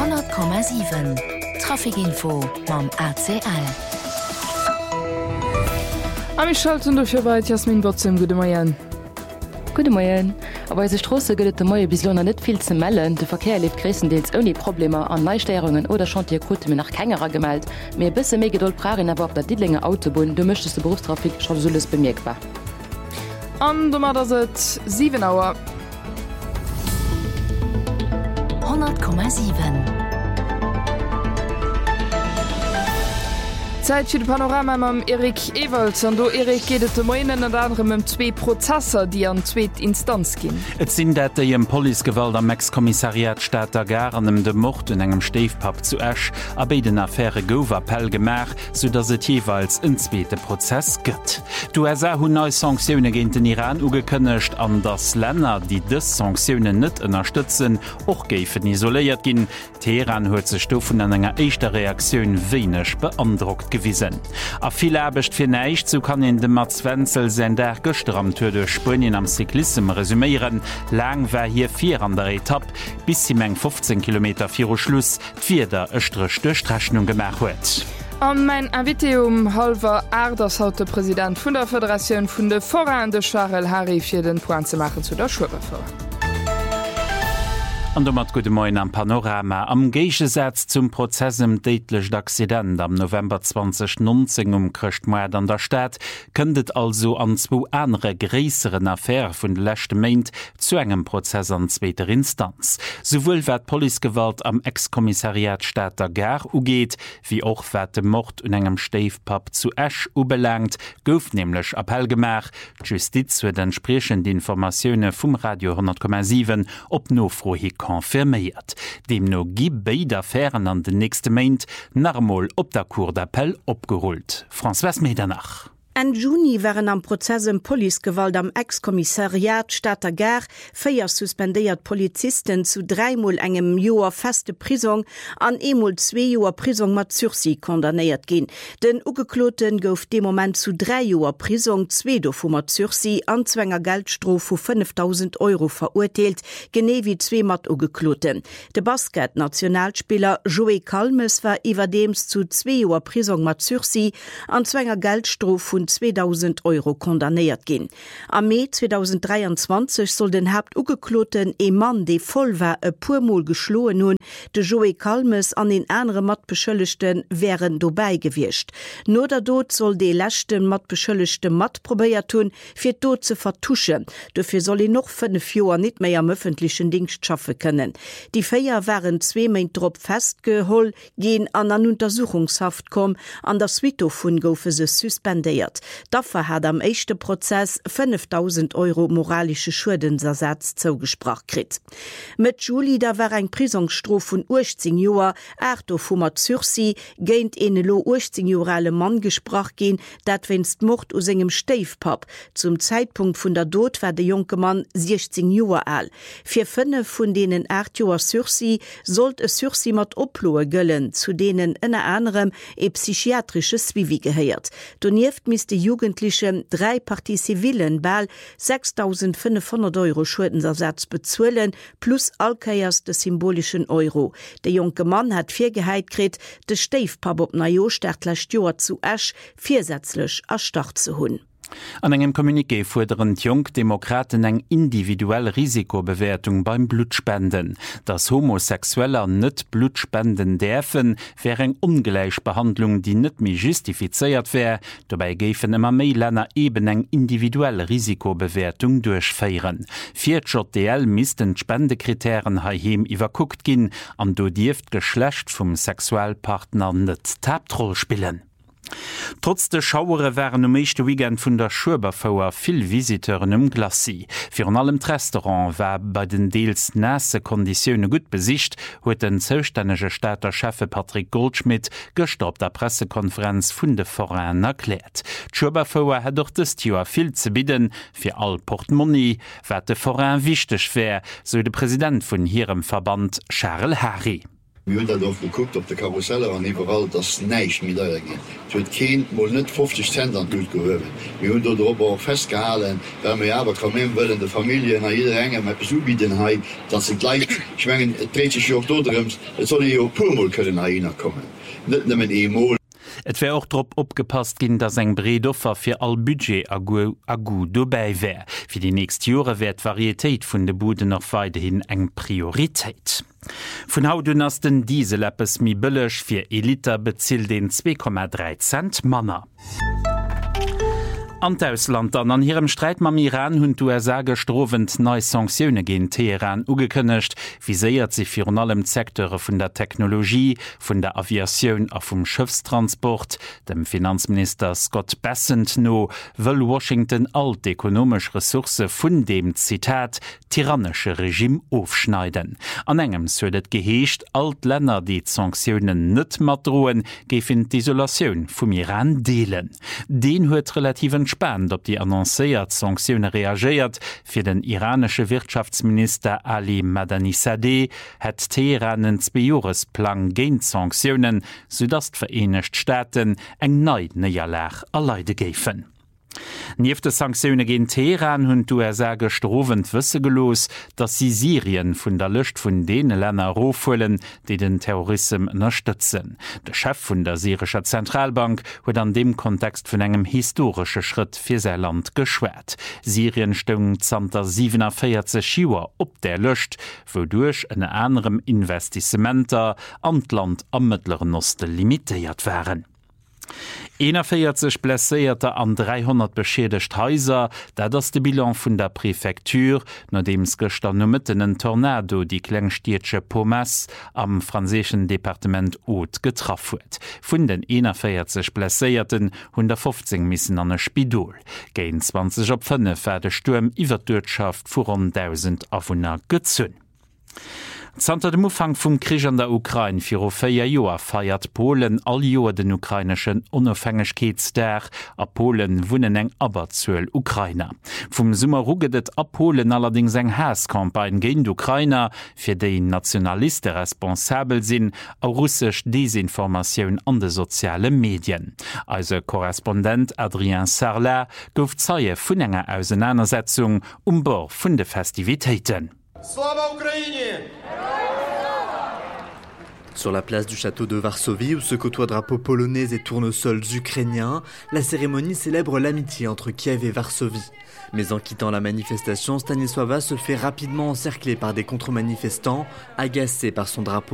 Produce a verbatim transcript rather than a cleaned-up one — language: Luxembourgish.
hundert Komma sieben Trafikinfo mam A C L. Am ich schalten du fir weit Jasmin Botzem Gude Moien. Gude Moien. Aber se Strosse gëtt de Moie bis Lonner net viel ze mellen. De Verkehr lief gressendeels oni Probleme an Neisteuerungen oder Chantierkrute mir nach keinerer gemeldt. Mir bisse mé geduld prarin aber op der Didlinger Autobun, du möchtest de Berufstrafik schon sulles bemerkbar. An du mat se sieben Auer. hundert Komma sieben Zeit für de Panorama mam Erik Ewald an do Erik gehtt de Moinen an anderem um zwei Prozesser, die an zweet Instanz gin. Et sinn dat déi em Poligewalt am Ex-Kommissariat Staater Garenem de Mord in engem Steefpap zu Esch a bei den Affäre Gower Appell gemach, so dats et jeweils en zweete Prozess gëtt. Du S A hunn neue Sanktiune géint den Iran ugekënnecht an dass Länner, die dës Sanktiune net ënnerstützen, och géifen isoléiert ginn. Teheran huet ze Stoffen an enger eichter Reaktionun wenech beandruckt gewiesen. A viel Erbecht fir neicht, so kann in de Mats Wenzel sen der Göster am Tour de Spönien am Cyklism resümieren. Lang war hier vier an der Etappe, bis sie meng fünfzehn Kilometer vir Schluss d'vier der östrech Durchstrechnung gemacht huet. An mein Inviteum halver Erders haut der Präsident vun der Föderation vun de Forain de Charles Harry fir den Point ze machen zu der Schubefir. An mat gute Moin am Panorama am Geichesetz zum Prozessem déitlech d'Accident am November zwanzig neunzehn um Krchtmoed an der Stadt kënnet also an zwo andere gréisseren Affaire vun de lächte Meint zu engem Prozess an zweter Instanz. Sowohl wat Poligewalt am Ex-Kommissariat Staater Gar ugeet, wie och wat de Mord un engem Steefpap zu Esch ubelangt, gouf nämlichlech Appellgemach, Justiz huet entsprechend Informationoune vum Radio hundert Komma sieben op nofrohi konfirméiert. Dem no gi beide Affären an den nächste Meint normal op der Cour d'Appell opgeholt. François Medernach. En Juni waren am Prozessem Poligewalt am Ex-Kommissariat Staater Gar féier suspendéiert Polizisten zu dreimal engem Joer feste Prisung an emol zwei Joer Prisung mat Sursi kondamnéiert gin. Den Ugekloten gouf de moment zu drei Joer Prisung zwei do vu mat Sursi an zwnger Geldstrof vu fünftausend Euro verurteilelt, gene wie zwei mat Ugekloten. De Basket-Nationalspieler Joey Kalmes war iwwerdems zu zwei Joer Prisung mat Sursi an zwnger Geldstrof vun zweitausend Euro kondamnéiert gin. Am Mai zweitausenddreiundzwanzig soll den Haupt ugekloten e Mann, de voll war e puermol geschloen hun, de Joey Kalmes an den andere Matbeschëllechten wären dobei gewircht. No der dot soll de lächten matbeschëllechte Mat probéiert hun, fir dot ze vertuschen. Dofir soll i noch fünf Joer net méi am öffentlichen Dienst schaffe können. Die Féier waren zwei Meint drop festgeholl, gehen an an Untersuchungshaft kom, an der Swito vun goufe se suspendéiert. Dafür hat am echte Prozess fünftausend Euro moralische Schudensersatz zugesprach krit. Mit Juli da war ein Prisungsstrof von achtzehn Joer, Erto vu mat Sursi, geint en lo achtzehn Jorale Mann gesprach gehen, dat wennst Mord aus engem Steefpap. Zum Zeitpunkt von der Tod war der junge Mann sechzehn Joer alt. Für fünf von denen acht Joer Sursi sollt es Sursi mat oploe göllen, zu denen in anderem e psychiatrisches Zwivi geheiert. Donieft mis die Jugendlichen drei Partie zivilen Ball sechstausendfünfhundert Euro Schuldensersatz bezuelen plus Alkeiers des symbolischen Euro. Der junge Mann hat vier Geheit krit, de Steefpap op na Jostartler Joer zu Esch viersätzlich erstarrt zu hunn. An engem Kommuniqué forderen Jung Demokraten eng individuelle Risikobewertung beim Blutspenden. Dass Homosexueller net Blutspenden dürfen, wäre eng Ungleichbehandlung, die net mi justifiziert wär. Dabei gefen immer méi Länner eben eng individuelle Risikobewertung durchfeieren. Vier J D L missten Spendekriterien haheim iwwerguckt gin, an do Dieft Geschlecht vum Sexualpartner net Tabtroll spielen. Trotz der Schauere waren am mechte Weekend vun der Schuberfauer vill Visiteuren um Glaci. Für an allem Restaurant war bei den deels nasse Konditionen gut besicht, huet den zoustännege Staater Chefe Patrick Goldschmidt gestoppt der Pressekonferenz vun de Forain erklärt. Schuberfauer hat doch des Joer viel zu bieden fir all Portemonnaie, wat de Forain wichtig wär, so de Präsident vun hirem Verband Charles Harry. Wir haben darauf geguckt, ob der Karussell an überall das nicht mit gehen. Es wird kein, wohl nicht fünfzig Cent an Blut gehören. Wir haben darauf auch festgehalten, wenn wir aber kommen wollen, die Familie nach jeder Enge mit Besuch bieten, dass sie gleich, ich meine, es dreht sich auch dort drin, es soll ja auch Pumel können nach ihnen kommen. Nicht nur mit E-Mol. Et wär auch drop opgepasst ginn, dats eng Bredoffer fir all Budget a go a go dobäi wär. Fi die nächst Jore wär d'Varietéit vun de Bude noch weide hin eng Prioritéit. Vun hautun ass den Dieselläppes mi bëllech fir Eliter bezielt den zwei Komma drei Cent Manner. An d'Ausland an an hirem Streit mam Iran hunn d'U S A gestrowend neii Sanktiune gin Teheran ugekënnecht, wie séiert sich fir an allem Sektere vun der Technologie, vun der Aviatioun a vum Schiffstransport. Dem Finanzminister Scott Bessent no wëll Washington alt ekonomisch Ressource vun dem Zitat tyrannesche Regime aufschneiden. An engem huet geheescht alt Länner, die Sanktionen net mat droen, géfen d'Isolatioun vum Iran deelen. Den huet relativ spannend, ob die annoncéiert Sanktionen reagiert. Für den iranische Wirtschaftsminister Ali Madanisadeh hat Teheran einen Zwei-Jahres-Plan gegen Sanktionen, sodass die Vereinigten Staaten eng neue Niederlage erleiden geben. Nief de Sanktiune gegen Teheran hunn d'U S A gestrowend wësse gelos, dat sie Syrien vun der Lëcht vun dee Länner rofullen, die den Terrorism unterstützen. De Chef vun der syrischer Zentralbank huet an dem Kontext vun engem historische Schritt fir se Land geschwert. Syrien stung zanter siebenundvierzig Joer op der Lëcht, wodurch en anderem Investissementer an Land am mittleren Osten limitiert waren. einundvierzig blesséierte an dreihundert beschädigt Häuser, da das de Bilan vun der Präfektur, nodems gestern no mitten en Tornado die Kklengstietsche Pommes am franzesischen Departement Haute getraf huet. Vun den einundvierzig blesséierten hundertfünfzehn missen an e Spidol. Gein zwanzig op fünf war de Sturm iwwer d'Wirtschaft vu rund tausend Awohner gezünn. Zanter dem Ufang vum Krich an der Ukraine fir o féier Joer feiert Polen all Joer den ukraineschen Unabhängigkeitsdag a Polen wunnen eng aberzuuel Ukrainer. Vum Summer rugedet a Polen allerdings eng Haskampagne géint d'Ukrainer, fir déi Nationaliste responsabel sinn a russsisch Desinformatioun an de soziale Medien. Also Korrespondent Adrien Sarlat gouf Zeie vun enger Auseinandersetzung um Bord vun de Festivitéiten. Slava Ukraine! Sur la place du château de Varsovie, où se côtoient drapeaux polonais et tournesols ukrainiens, la cérémonie célèbre l'amitié entre Kiev et Varsovie. Mais en quittant la manifestation, Stanisława se fait rapidement encercler par des contre-manifestants, agacés par son drapeau